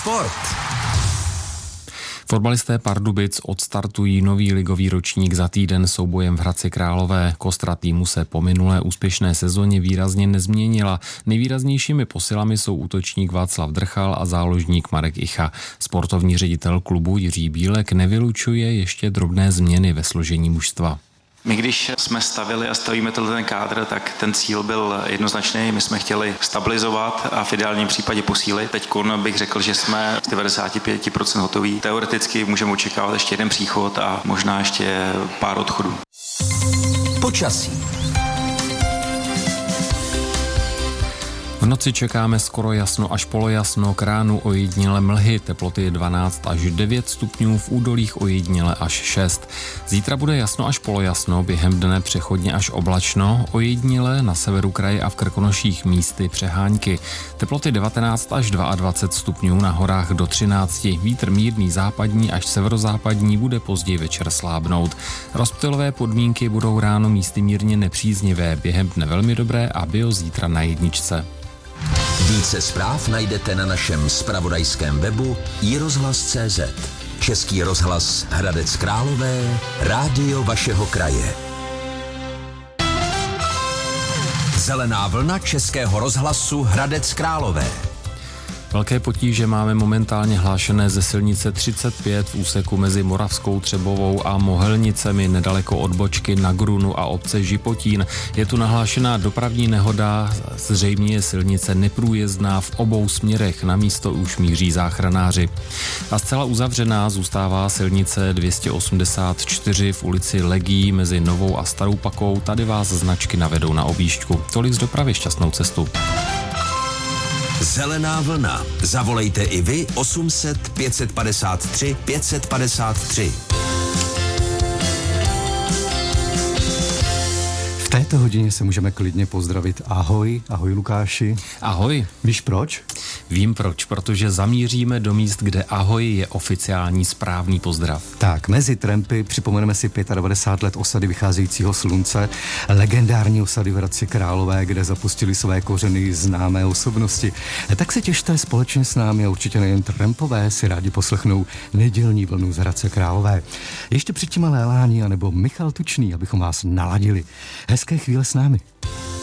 sport. Fotbalisté Pardubic odstartují nový ligový ročník za týden soubojem v Hradci Králové. Kostra týmu se po minulé úspěšné sezóně výrazně nezměnila. Nejvýraznějšími posilami jsou útočník Václav Drchal a záložník Marek Icha. Sportovní ředitel klubu Jiří Bílek nevylučuje ještě drobné změny ve složení mužstva. My když jsme stavili a stavíme ten kádr, tak ten cíl byl jednoznačný. My jsme chtěli stabilizovat a v ideálním případě posílit. Teď bych řekl, že jsme z 95% hotoví. Teoreticky můžeme očekávat ještě jeden příchod a možná ještě pár odchodů. Počasí. V noci čekáme skoro jasno až polojasno, k ránu ojediněle mlhy, teploty 12 až 9 stupňů, v údolích ojediněle až 6. Zítra bude jasno až polojasno, během dne přechodně až oblačno, ojediněle na severu kraje a v Krkonoších místy přehánky. Teploty 19 až 22 stupňů, na horách do 13, vítr mírný západní až severozápadní, bude později večer slábnout. Rozptylové podmínky budou ráno místy mírně nepříznivé, během dne velmi dobré a bio zítra na jedničce. Více zpráv najdete na našem zpravodajském webu iRozhlas.cz. Český rozhlas Hradec Králové, rádio vašeho kraje. Zelená vlna Českého rozhlasu Hradec Králové. Velké potíže máme momentálně hlášené ze silnice 35 v úseku mezi Moravskou Třebovou a Mohelnicemi nedaleko odbočky na Grunu a obce Žipotín. Je tu nahlášená dopravní nehoda, zřejmě je silnice neprůjezdná v obou směrech, na místo už míří záchranáři. A zcela uzavřená zůstává silnice 284 v ulici Legí mezi Novou a Starou Pakou. Tady vás značky navedou na objížďku. Tolik z dopravy, šťastnou cestu. Zelená vlna. Zavolejte i vy 800 553 553. V této hodině se můžeme klidně pozdravit. Ahoj, ahoj Lukáši. Ahoj. Víš proč? Vím proč, protože zamíříme do míst, kde ahoj je oficiální správný pozdrav. Tak, mezi trampy připomeneme si 95 let osady Vycházejícího slunce, legendární osady v Hradci Králové, kde zapustili své kořeny známé osobnosti. Tak se těšte společně s námi a určitě nejen trampové si rádi poslechnou nedělní vlnu z Hradce Králové. Ještě předtím Léla Lání anebo Michal Tučný, abychom vás naladili. Hezké chvíle s námi.